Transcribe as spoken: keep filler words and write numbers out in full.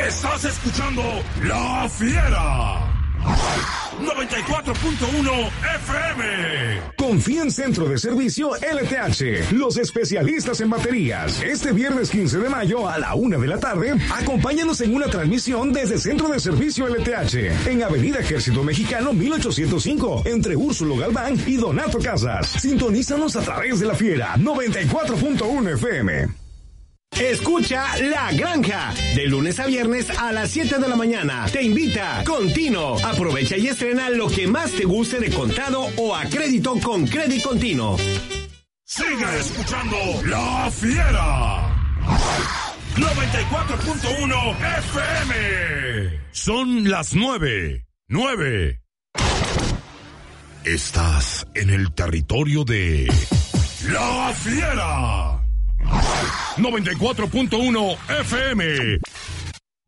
Estás escuchando La Fiera. noventa y cuatro punto uno F M. Confía en Centro de Servicio L T H, los especialistas en baterías. Este viernes quince de mayo a la una de la tarde, acompáñanos en una transmisión desde Centro de Servicio L T H, en Avenida Ejército Mexicano mil ochocientos cinco, entre Úrsulo Galván y Donato Casas. Sintonízanos a través de La Fiera, noventa y cuatro punto uno F M. Escucha La Granja, de lunes a viernes a las siete de la mañana. Te invita Contino. Aprovecha y estrena lo que más te guste de contado o a crédito con Credit Contino. Sigue escuchando La Fiera. noventa y cuatro punto uno F M. Son las nueve. Nueve. Estás en el territorio de La Fiera. noventa y cuatro punto uno F M.